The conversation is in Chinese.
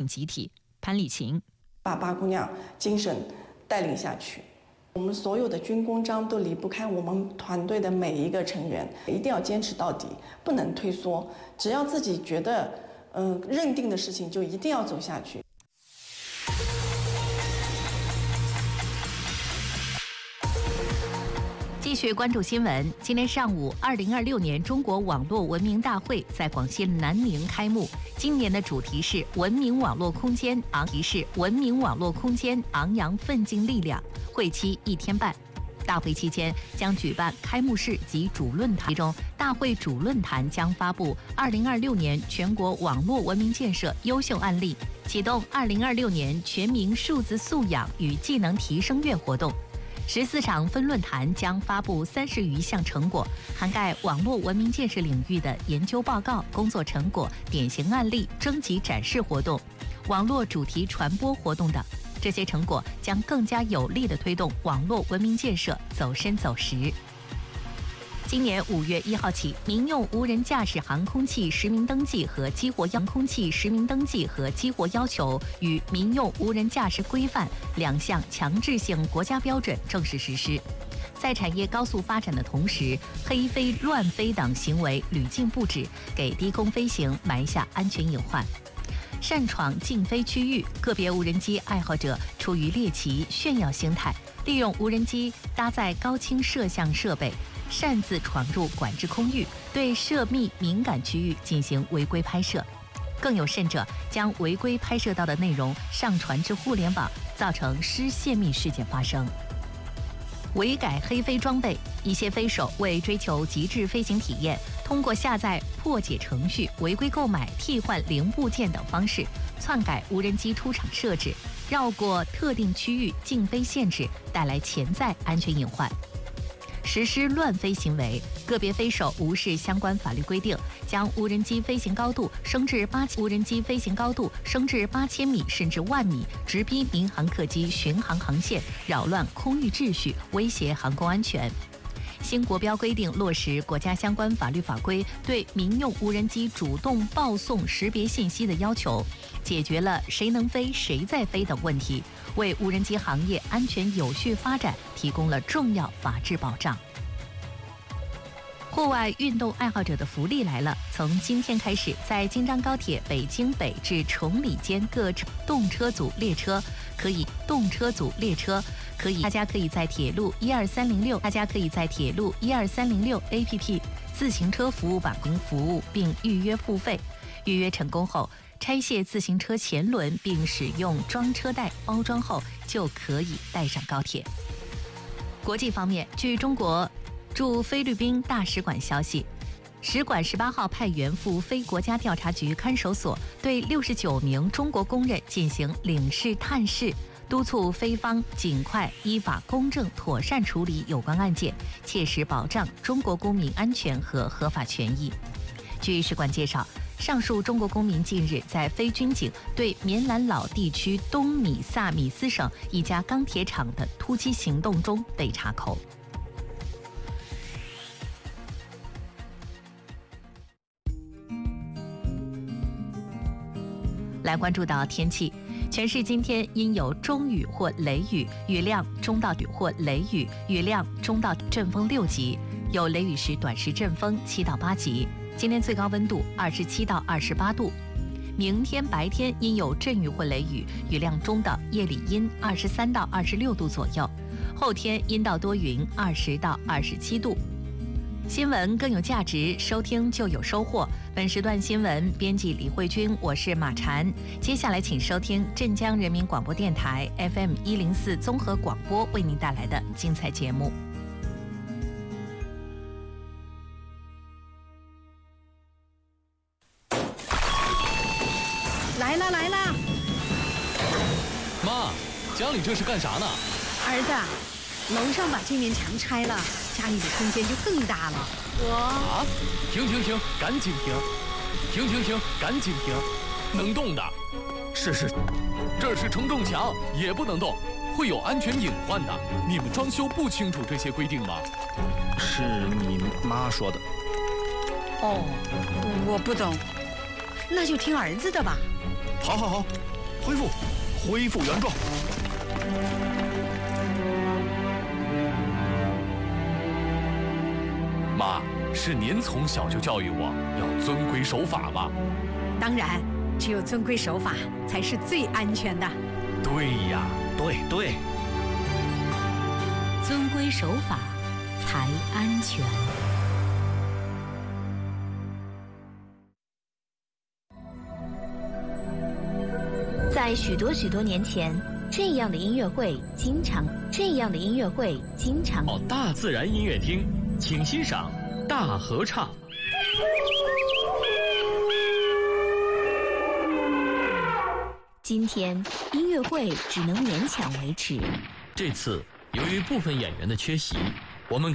集体。潘丽琴把八姑娘精神带领下去。我们所有的军功章都离不开我们团队的每一个成员，一定要坚持到底，不能退缩。只要自己觉得认定的事情，就一定要走下去。 继续关注新闻。今天上午，2026年中国网络文明大会在广西南宁开幕。今年的主题是文明网络空间昂扬奋进力量。会期1天半。大会期间将举办开幕式及主论坛，其中大会主论坛将发布2026年全国网络文明建设优秀案例，启动2026年全民数字素养与技能提升月活动。14场分论坛将发布30余项成果，涵盖网络文明建设领域的研究报告、工作成果、典型案例、征集展示活动、网络主题传播活动等。这些成果将更加有力地推动网络文明建设走深走实。今年5月1号起，民用无人驾驶航空器实名登记和激活要求与民用无人驾驶规范2项强制性国家标准正式实施。在产业高速发展的同时，黑飞、乱飞等行为屡禁不止，给低空飞行埋下安全隐患。擅闯禁飞区域，个别无人机爱好者出于猎奇炫耀心态，利用无人机搭载高清摄像设备，擅自闯入管制空域，对涉密敏感区域进行违规拍摄。更有甚者，将违规拍摄到的内容上传至互联网，造成失泄密事件发生。违改黑飞装备，一些飞手为追求极致飞行体验，通过下载破解程序、违规购买、替换零部件等方式，篡改无人机出厂设置，绕过特定区域禁飞限制，带来潜在安全隐患。实施乱飞行为，个别飞手无视相关法律规定，将无人机飞行高度升至8000米甚至10000米，直逼民航客机巡航航线，扰乱空域秩序，威胁航空安全。新国标规定落实国家相关法律法规对民用无人机主动报送识别信息的要求，解决了谁能飞谁在飞等问题，为无人机行业安全有序发展提供了重要法治保障。户外运动爱好者的福利来了！从今天开始，在京张高铁北京北至崇礼间各动车组列车大家可以在铁路12306 APP 自行车服务版服务并预约付费。预约成功后，拆卸自行车前轮并使用装车带包装后，就可以带上高铁。国际方面，据中国驻菲律宾大使馆消息，使馆18号派员赴非国家调查局看守所，对69名中国公人进行领事探视，督促菲方尽快依法公正妥善处理有关案件，切实保障中国公民安全和合法权益。据使馆介绍，上述中国公民近日在非军警对棉兰老地区东米萨米斯省一家钢铁厂的突击行动中被查扣。来关注到天气，全市今天阴有中雨或雷雨，雨量中到或雷雨，雨量中到阵风6级，有雷雨时短时阵风7到8级。今天最高温度27到28度。明天白天阴有阵雨或雷雨，雨量中到，夜里阴23到26度左右。后天阴到多云，20到27度。新闻更有价值，收听就有收获。本时段新闻编辑李慧君，我是马婵。接下来请收听镇江人民广播电台 FM 104综合广播为您带来的精彩节目。 来啦！ 妈，家里这是干啥呢？ 儿子，楼上把这面墙拆了，家里的空间就更大了。 停，赶紧停！赶紧停！能动的。是，这是承重墙，也不能动，会有安全隐患的。你们装修不清楚这些规定吗？ 是你妈说的。 哦，我不懂，那就听儿子的吧。 好， 恢复原状。 妈，是您从小就教育我要遵规守法吧？ 当然，只有遵规守法才是最安全的。 对呀， 对， 遵规守法才安全。 在许多年前，这样的音乐会经常。 大自然音乐厅，请欣赏大合唱。 今天音乐会只能勉强维持。 这次由于部分演员的缺席，我们